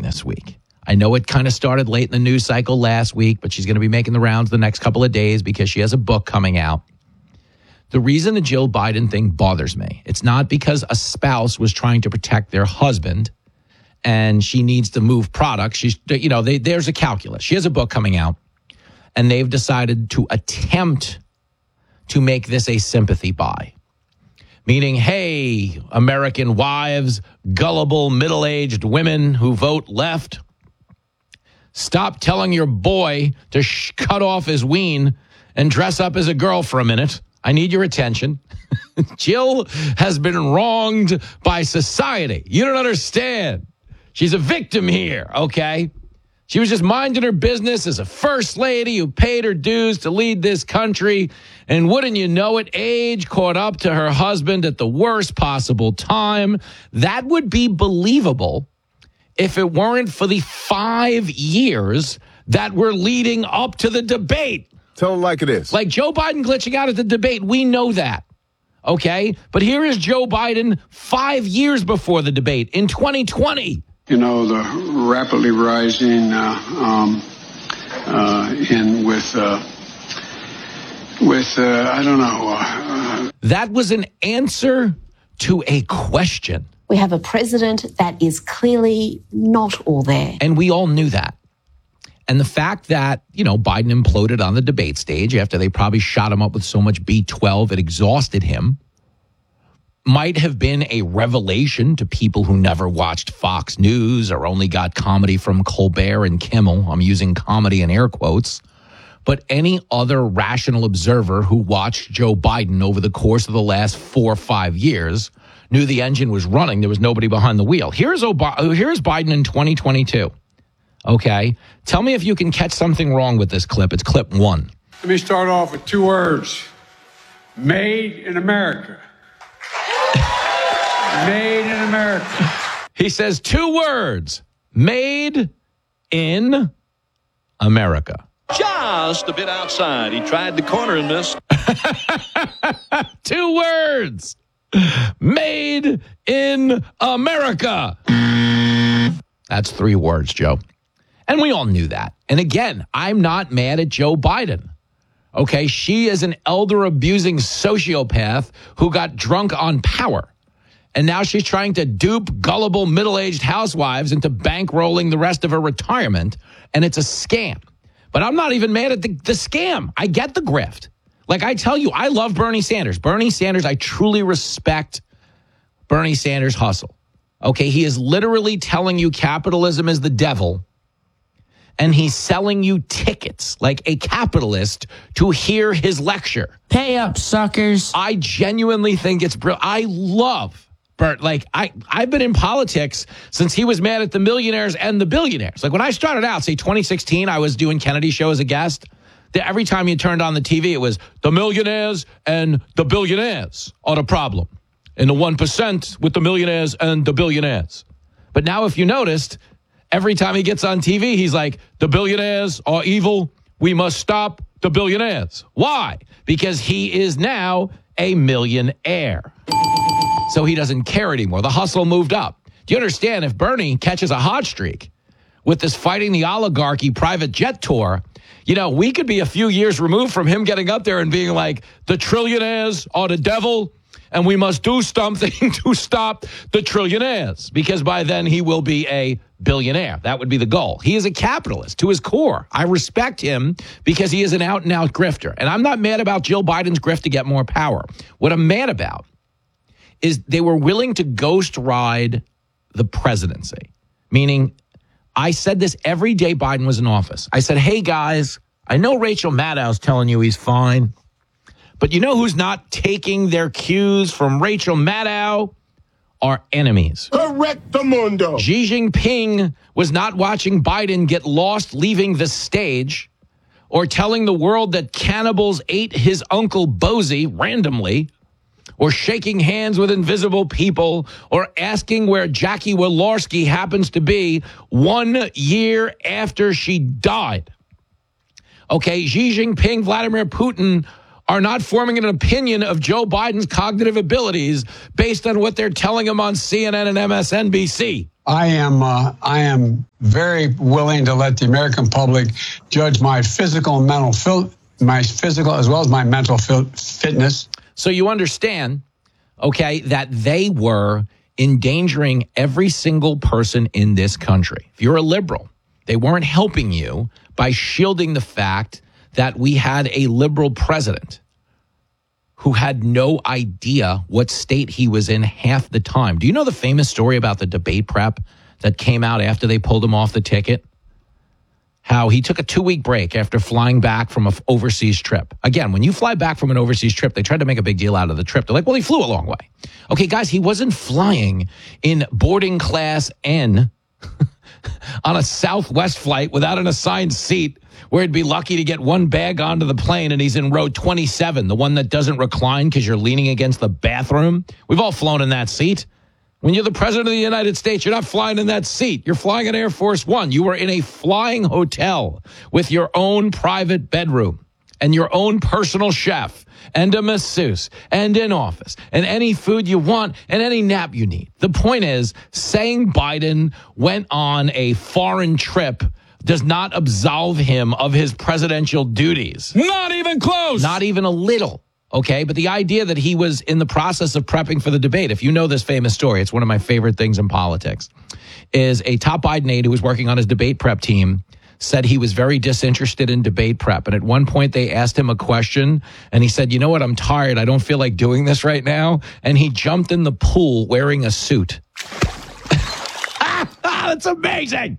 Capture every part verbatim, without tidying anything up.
this week. I know it kind of started late in the news cycle last week, but she's going to be making the rounds the next couple of days because she has a book coming out. The reason the Jill Biden thing bothers me, it's not because a spouse was trying to protect their husband and she needs to move products. She's, you know, they, there's a calculus. She has a book coming out, and they've decided to attempt to make this a sympathy buy. Meaning, hey, American wives, gullible middle-aged women who vote left, stop telling your boy to sh- cut off his ween and dress up as a girl for a minute. I need your attention. Jill has been wronged by society. You don't understand. She's a victim here, okay? She was just minding her business as a first lady who paid her dues to lead this country. And wouldn't you know it, age caught up to her husband at the worst possible time. That would be believable if it weren't for the five years that were leading up to the debate. Tell them like it is. Like Joe Biden glitching out at the debate. We know that. Okay? But here is Joe Biden five years before the debate in twenty twenty. You know, the rapidly rising uh, um, uh, in with, uh, with uh, I don't know. Uh, that was an answer to a question. We have a president that is clearly not all there. And we all knew that. And the fact that, you know, Biden imploded on the debate stage after they probably shot him up with so much B twelve it exhausted him might have been a revelation to people who never watched Fox News or only got comedy from Colbert and Kimmel. I'm using comedy in air quotes. But any other rational observer who watched Joe Biden over the course of the last four or five years knew the engine was running. There was nobody behind the wheel. Here's, Ob- here's Biden in twenty twenty-two. Okay? Tell me if you can catch something wrong with this clip. It's clip one. Let me start off with two words. Made in America. Made in America. He says two words. Made in America. Just a bit outside. He tried the corner and missed. Two words. Made in America. That's three words, Joe. And we all knew that. And again, I'm not mad at Joe Biden. Okay, she is an elder-abusing sociopath who got drunk on power. And now she's trying to dupe gullible middle-aged housewives into bankrolling the rest of her retirement. And it's a scam. But I'm not even mad at the, the scam. I get the grift. Like I tell you, I love Bernie Sanders. Bernie Sanders, I truly respect Bernie Sanders' hustle. Okay, he is literally telling you capitalism is the devil. And he's selling you tickets like a capitalist to hear his lecture. Pay up, suckers. I genuinely think it's brilliant. I love Bert. Like, I, I've been in politics since he was mad at the millionaires and the billionaires. Like, when I started out, say twenty sixteen, I was doing Kennedy Show as a guest. Every time you turned on the T V, it was the millionaires and the billionaires are the problem. And the one percent with the millionaires and the billionaires. But now, if you noticed, every time he gets on T V, he's like, the billionaires are evil. We must stop the billionaires. Why? Because he is now a millionaire. So he doesn't care anymore. The hustle moved up. Do you understand? If Bernie catches a hot streak with this fighting the oligarchy private jet tour, you know, we could be a few years removed from him getting up there and being like, the trillionaires are the devil. And we must do something to stop the trillionaires, because by then he will be a billionaire. That would be the goal. He is a capitalist to his core. I respect him because he is an out-and-out grifter. And I'm not mad about Jill Biden's grift to get more power. What I'm mad about is they were willing to ghost ride the presidency, meaning I said this every day Biden was in office. I said, hey, guys, I know Rachel Maddow's telling you he's fine. But you know who's not taking their cues from Rachel Maddow? Our enemies. Correctamundo. Xi Jinping was not watching Biden get lost leaving the stage or telling the world that cannibals ate his uncle Bozy randomly or shaking hands with invisible people or asking where Jackie Walorski happens to be one year after she died. Okay, Xi Jinping, Vladimir Putin are not forming an opinion of Joe Biden's cognitive abilities based on what they're telling him on C N N and M S N B C. I am uh, I am very willing to let the American public judge my physical and mental fil- my physical as well as my mental fil- fitness. So you understand, okay, that they were endangering every single person in this country. If you're a liberal, they weren't helping you by shielding the fact that we had a liberal president who had no idea what state he was in half the time. Do you know the famous story about the debate prep that came out after they pulled him off the ticket? How he took a two-week break after flying back from an overseas trip. Again, when you fly back from an overseas trip, they tried to make a big deal out of the trip. They're like, well, he flew a long way. Okay, guys, he wasn't flying in boarding class N on a Southwest flight without an assigned seat where he'd be lucky to get one bag onto the plane, and he's in row twenty-seven, the one that doesn't recline because you're leaning against the bathroom. We've all flown in that seat. When you're the president of the United States, you're not flying in that seat. You're flying in Air Force One. You were in a flying hotel with your own private bedroom and your own personal chef and a masseuse and an office and any food you want and any nap you need. The point is, saying Biden went on a foreign trip does not absolve him of his presidential duties. Not even close. Not even a little. Okay, but the idea that he was in the process of prepping for the debate, if you know this famous story, it's one of my favorite things in politics, is a top Biden aide who was working on his debate prep team said he was very disinterested in debate prep. And at one point they asked him a question and he said, you know what, I'm tired. I don't feel like doing this right now. And he jumped in the pool wearing a suit. That's amazing.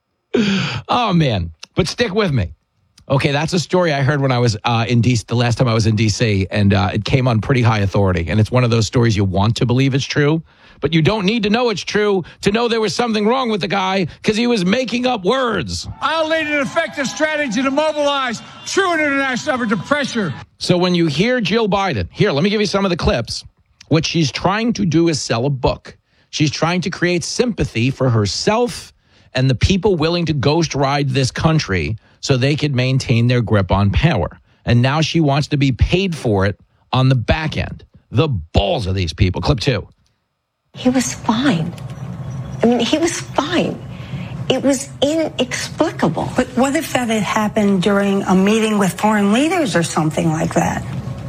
Oh, man. But stick with me. Okay, that's a story I heard when I was uh, in D C, the last time I was in D C, and uh, it came on pretty high authority. And it's one of those stories you want to believe it's true, but you don't need to know it's true to know there was something wrong with the guy because he was making up words. I'll lead an effective strategy to mobilize true international effort to pressure. So when you hear Jill Biden, here, let me give you some of the clips. What she's trying to do is sell a book. She's trying to create sympathy for herself and the people willing to ghost ride this country so they could maintain their grip on power. And now she wants to be paid for it on the back end. The balls of these people. Clip two. He was fine. I mean, he was fine. It was inexplicable. But what if that had happened during a meeting with foreign leaders or something like that?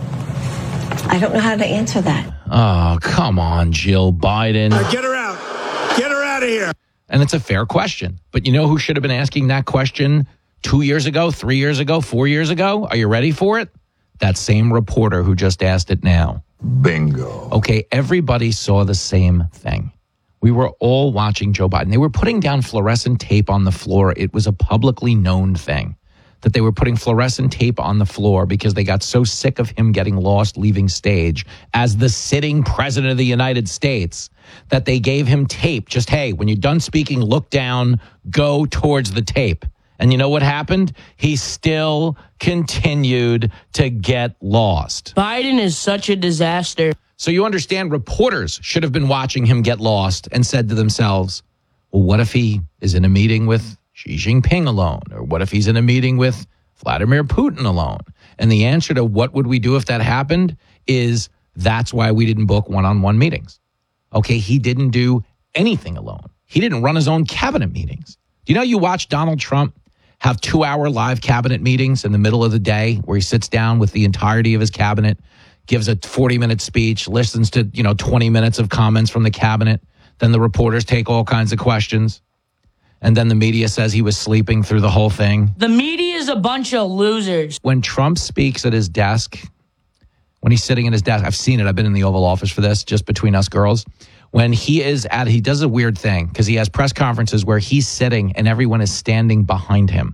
I don't know how to answer that. Oh, come on, Jill Biden. Uh, get her out. Get her out of here. And it's a fair question. But you know who should have been asking that question two years ago, three years ago, four years ago? Are you ready for it? That same reporter who just asked it now. Bingo. Okay, everybody saw the same thing. We were all watching Joe Biden. They were putting down fluorescent tape on the floor. It was a publicly known thing that they were putting fluorescent tape on the floor because they got so sick of him getting lost leaving stage as the sitting president of the United States that they gave him tape. Just, hey, when you're done speaking, look down, go towards the tape. And you know what happened? He still continued to get lost. Biden is such a disaster. So you understand reporters should have been watching him get lost and said to themselves, well, what if he is in a meeting with Xi Jinping alone? Or what if he's in a meeting with Vladimir Putin alone? And the answer to what would we do if that happened is that's why we didn't book one-on-one meetings. Okay, he didn't do anything alone. He didn't run his own cabinet meetings. Do you know you watch Donald Trump have two-hour live cabinet meetings in the middle of the day where he sits down with the entirety of his cabinet, gives a forty-minute speech, listens to, you know, twenty minutes of comments from the cabinet. Then the reporters take all kinds of questions. And then the media says he was sleeping through the whole thing. The media is a bunch of losers. When Trump speaks at his desk, when he's sitting at his desk, I've seen it. I've been in the Oval Office for this, just between us girls. When he is at, he does a weird thing because he has press conferences where he's sitting and everyone is standing behind him.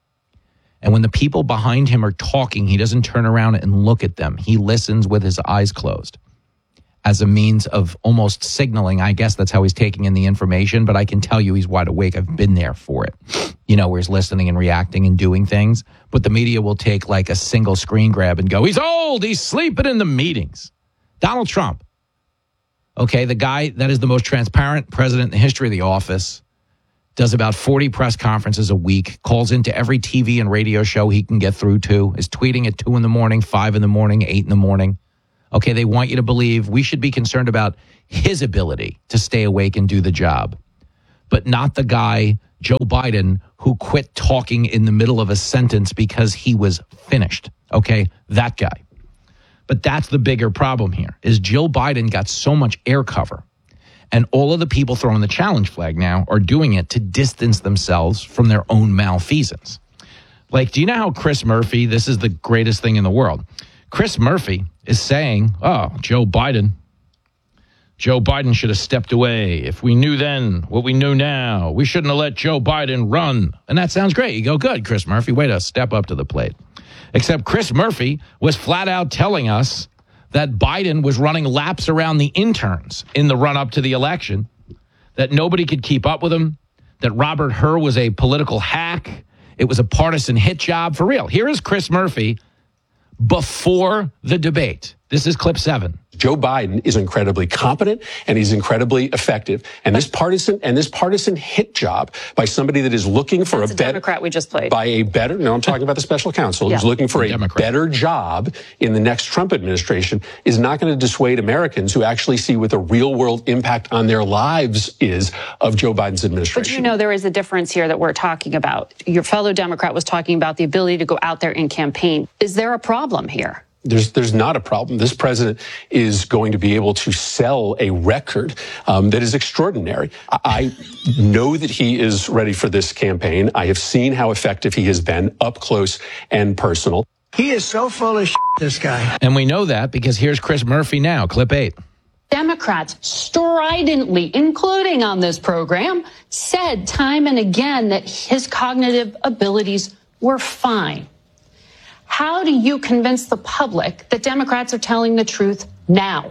And when the people behind him are talking, he doesn't turn around and look at them. He listens with his eyes closed as a means of almost signaling. I guess that's how he's taking in the information, but I can tell you he's wide awake. I've been there for it. You know, where he's listening and reacting and doing things. But the media will take like a single screen grab and go, he's old, he's sleeping in the meetings. Donald Trump. Okay, the guy that is the most transparent president in the history of the office does about forty press conferences a week, calls into every T V and radio show he can get through to, is tweeting at two in the morning, five in the morning, eight in the morning. Okay, they want you to believe we should be concerned about his ability to stay awake and do the job, but not the guy, Joe Biden, who quit talking in the middle of a sentence because he was finished. Okay, that guy. But that's the bigger problem here, is Jill Biden got so much air cover, and all of the people throwing the challenge flag now are doing it to distance themselves from their own malfeasance. Like, do you know how Chris Murphy, this is the greatest thing in the world, Chris Murphy is saying, oh, Joe Biden, Joe Biden should have stepped away. If we knew then what we know now, we shouldn't have let Joe Biden run. And that sounds great. You go, good, Chris Murphy, way to step up to the plate. Except Chris Murphy was flat out telling us that Biden was running laps around the interns in the run-up to the election, that nobody could keep up with him, that Robert Hur was a political hack. It was a partisan hit job for real. Here is Chris Murphy before the debate. This is clip seven. Joe Biden is incredibly competent and he's incredibly effective. And this partisan and this partisan hit job by somebody that is looking for That's a, a better Democrat we just played. By a better no, I'm talking about the special counsel yeah. who's looking for a Democrat. better job in the next Trump administration is not going to dissuade Americans who actually see what the real world impact on their lives is of Joe Biden's administration. But you know there is a difference here that we're talking about. Your fellow Democrat was talking about the ability to go out there and campaign. Is there a problem here? There's there's not a problem. This president is going to be able to sell a record um, that is extraordinary. I know that he is ready for this campaign. I have seen how effective he has been up close and personal. He is so full of shit, this guy. And we know that because here's Chris Murphy now, clip eight. Democrats stridently, including on this program, said time and again that his cognitive abilities were fine. How do you convince the public that Democrats are telling the truth now?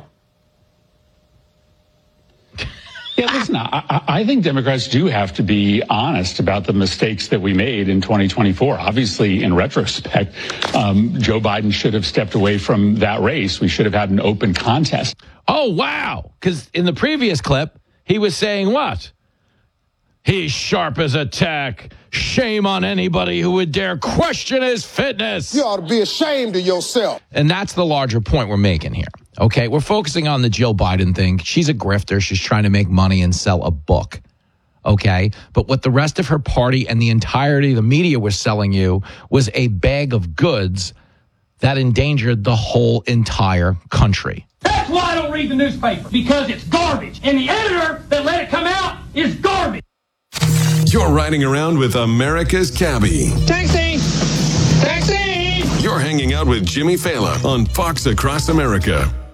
Yeah, listen, I, I think Democrats do have to be honest about the mistakes that we made in twenty twenty-four. Obviously, in retrospect, um, Joe Biden should have stepped away from that race. We should have had an open contest. Oh, wow. Because in the previous clip, he was saying what? He's sharp as a tack. Shame on anybody who would dare question his fitness. You ought to be ashamed of yourself. And that's the larger point we're making here. Okay, we're focusing on the Jill Biden thing. She's a grifter. She's trying to make money and sell a book. Okay, but what the rest of her party and the entirety of the media was selling you was a bag of goods that endangered the whole entire country. That's why I don't read the newspaper, because it's garbage. And the editor that let it come out is garbage. You're riding around with America's Cabbie. Taxi! Taxi! You're hanging out with Jimmy Fallon on Fox Across America.